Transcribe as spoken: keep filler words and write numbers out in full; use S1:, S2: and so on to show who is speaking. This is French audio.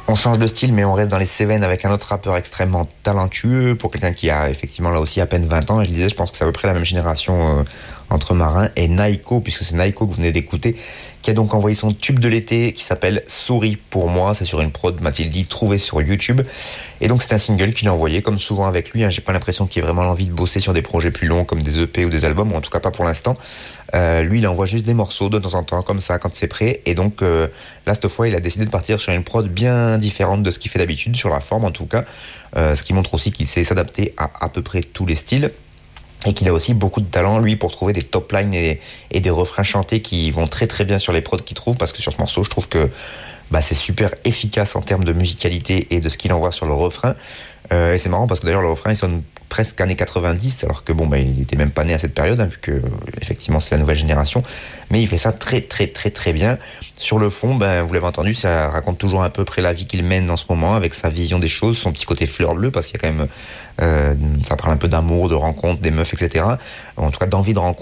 S1: On change de style, mais on reste dans les Cévennes avec un autre rappeur extrêmement talentueux, pour quelqu'un qui a effectivement là aussi à peine vingt ans. Et je disais, je pense que c'est à peu près la même génération euh, entre Marin et Naiko, puisque c'est Naiko que vous venez d'écouter, qui a donc envoyé son tube de l'été qui s'appelle Souris pour moi. C'est sur une prod, m'a-t-il dit, trouvée sur YouTube. Et donc c'est un single qu'il a envoyé, comme souvent avec lui. Hein, j'ai pas l'impression qu'il ait vraiment l'envie de bosser sur des projets plus longs comme des E P ou des albums, ou en tout cas pas pour l'instant. Euh, lui, il envoie juste des morceaux de temps en temps, comme ça, quand c'est prêt. Et donc euh, là, cette fois, il a décidé de partir sur une prod bien différente de ce qu'il fait d'habitude, sur la forme en tout cas. Euh, ce qui montre aussi qu'il sait s'adapter à à peu près tous les styles. Et qu'il a aussi beaucoup de talent, lui, pour trouver des top lines et, et des refrains chantés qui vont très très bien sur les prods qu'il trouve, parce que sur ce morceau, je trouve que bah, c'est super efficace en termes de musicalité et de ce qu'il envoie sur le refrain. Euh, et c'est marrant parce que d'ailleurs, le refrain, il sonne presque années quatre-vingt-dix, alors que bon, bah, il était même pas né à cette période, hein, vu que effectivement c'est la nouvelle génération. Mais il fait ça très très très très bien. Sur le fond, ben, vous l'avez entendu, ça raconte toujours à peu près la vie qu'il mène en ce moment, avec sa vision des choses, son petit côté fleur bleue, parce qu'il y a quand même, euh, ça parle un peu d'amour, de rencontres, des meufs, et cetera. En tout cas, d'envie de rencontre.